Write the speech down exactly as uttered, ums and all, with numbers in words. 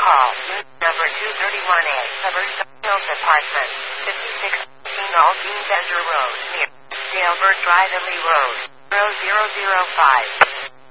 call. Unit number two thirty-one A, Suburban Hills Apartment, fifty-six fifteen Aldine Bender Road, near Dalebert Drive and Lee Road, zero zero zero five.